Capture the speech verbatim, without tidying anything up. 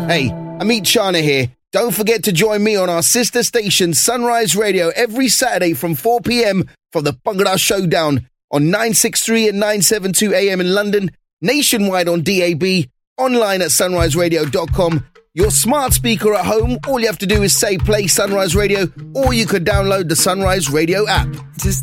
Hey, Amit Chana here. Don't forget to join me on our sister station, Sunrise Radio, every Saturday from four p.m. for the Bhangra Showdown on nine sixty-three and nine seventy-two A M in London, nationwide on D A B, online at sunrise radio dot com. Your smart speaker at home, all you have to do is say play Sunrise Radio, or you could download the Sunrise Radio app. Just